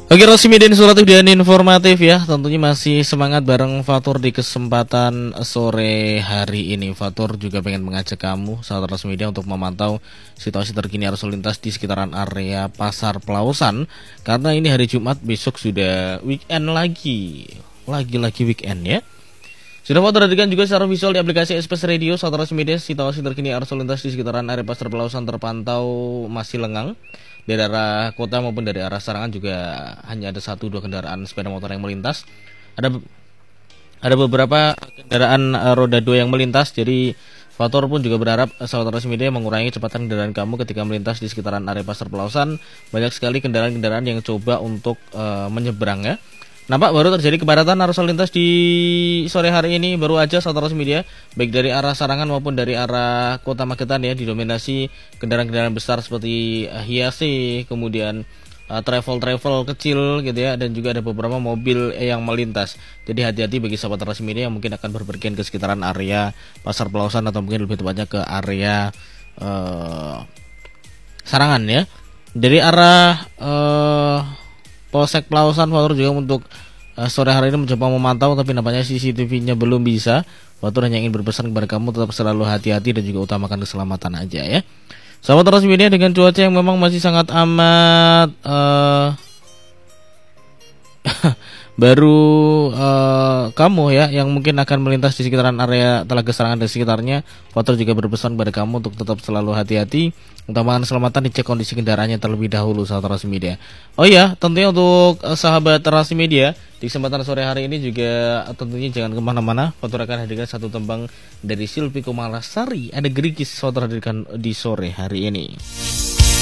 Oke, resmi dan insuratif dan informatif ya. Tentunya masih semangat bareng Fatur di kesempatan sore hari ini. Fatur juga pengen mengajak kamu, sahabat Trans Media, untuk memantau situasi terkini arus lalu lintas di sekitaran area Pasar Pelausan. Karena ini hari Jumat, besok sudah weekend lagi. Lagi-lagi weekend ya. Sudah mau perhatikan juga secara visual di aplikasi Express Radio, sahabat Trans Media. Situasi terkini arus lalu lintas di sekitaran area Pasar Pelausan terpantau masih lengang. Dari arah kota maupun dari arah Sarangan juga hanya ada 1-2 kendaraan sepeda motor yang melintas. Ada beberapa kendaraan roda 2 yang melintas. Jadi Fatur pun juga berharap sahabat Trans Media mengurangi kecepatan kendaraan kamu ketika melintas di sekitaran area Pasar Pelausan. Banyak sekali kendaraan-kendaraan yang coba untuk menyeberang ya. Nampak baru terjadi kepadatan arus lalu lintas di sore hari ini baru aja sahabat Trans Media, baik dari arah Sarangan maupun dari arah Kota Magetan ya, didominasi kendaraan-kendaraan besar seperti Hiace, kemudian travel kecil gitu ya, dan juga ada beberapa mobil yang melintas. Jadi hati-hati bagi sahabat Trans Media yang mungkin akan berpergian ke sekitaran area Pasar Pelausan atau mungkin lebih tepatnya ke area Sarangan ya. Dari arah Polsek Pelausan, Fatur juga untuk sore hari ini mencoba memantau, tapi nampaknya CCTV-nya belum bisa. Fatur hanya ingin berpesan kepada kamu tetap selalu hati-hati dan juga utamakan keselamatan aja ya. Sahabat Trans Media, dengan cuaca yang memang masih sangat amat baru kamu ya yang mungkin akan melintas di sekitaran area Telaga Sarangan dan sekitarnya, Fatur juga berpesan kepada kamu untuk tetap selalu hati-hati, utamakan keselamatan, dicek kondisi kendaraannya terlebih dahulu sahabat Trans Media. Oh iya, tentunya untuk sahabat Trans Media di kesempatan sore hari ini juga tentunya jangan kemana-mana. Fatur akan hadirkan satu tembang dari Silvi Kumalasari, ada Gerigis, Fatur hadirkan di sore hari ini.